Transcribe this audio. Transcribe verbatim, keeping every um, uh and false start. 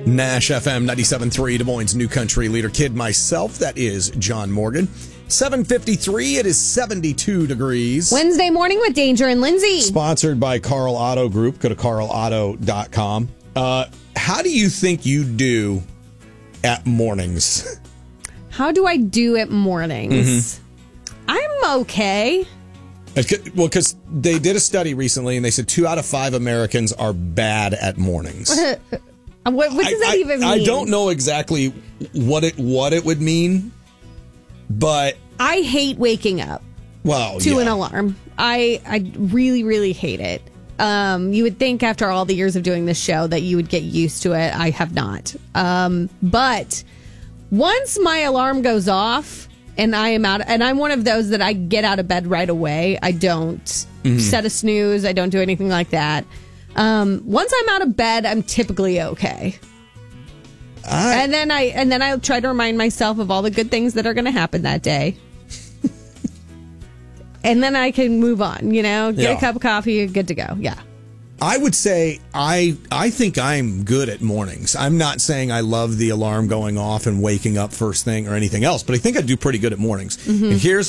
Nash F M ninety-seven point three, Des Moines' new country leader. Kid myself, that is John Morgan. seven fifty-three, it is seventy-two degrees. Wednesday morning with Danger and Lindsay. Sponsored by Carl Auto Group. Go to carl auto dot com. Uh, how do you think you do at mornings? How do I do at mornings? Mm-hmm. I'm okay. Well, because they did a study recently, and they said two out of five Americans are bad at mornings. What, what does I, that I, even mean? I don't know exactly what it what it would mean, but I hate waking up well, to yeah. an alarm. I I really really hate it. Um, you would think after all the years of doing this show that you would get used to it. I have not. Um, but once my alarm goes off and I am out, and I'm one of those that I get out of bed right away. I don't mm-hmm. set a snooze. I don't do anything like that. Um, once I'm out of bed, I'm typically okay. I, and then I and then I try to remind myself of all the good things that are going to happen that day. And then I can move on, you know, get yeah. a cup of coffee, good to go. Yeah. I would say I I think I'm good at mornings. I'm not saying I love the alarm going off and waking up first thing or anything else, but I think I do pretty good at mornings. Mm-hmm. And here's